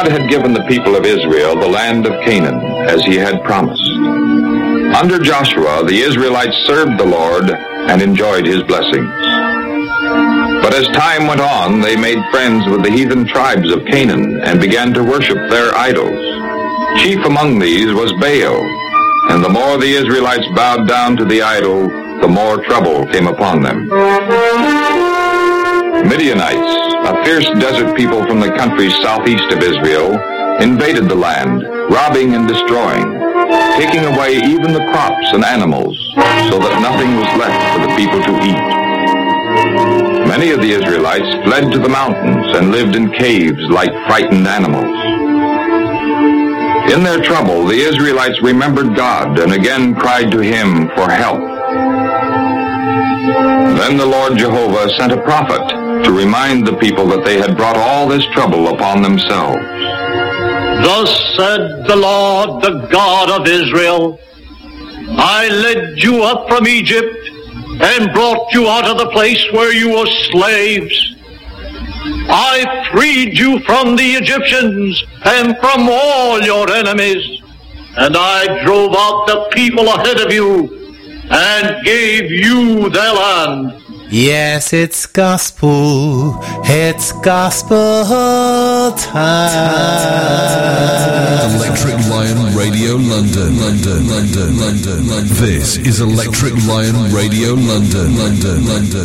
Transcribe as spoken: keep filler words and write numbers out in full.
God had given the people of Israel the land of Canaan, as he had promised. Under Joshua, the Israelites served the Lord and enjoyed his blessings. But as time went on, they made friends with the heathen tribes of Canaan and began to worship their idols. Chief among these was Baal, and the more the Israelites bowed down to the idol, the more trouble came upon them. Midianites, a fierce desert people from the countries southeast of Israel, invaded the land, robbing and destroying, taking away even the crops and animals, so that nothing was left for the people to eat. Many of the Israelites fled to the mountains and lived in caves like frightened animals. In their trouble, the Israelites remembered God and again cried to him for help. Then the Lord Jehovah sent a prophet to remind the people that they had brought all this trouble upon themselves. Thus said the Lord, the God of Israel, I led you up from Egypt and brought you out of the place where you were slaves. I freed you from the Egyptians and from all your enemies, and I drove out the people ahead of you and gave you their land. Yes, it's gospel, it's gospel time. Electric Lion Radio London, London, London, London, London. This is Electric Lion Radio London, London, London.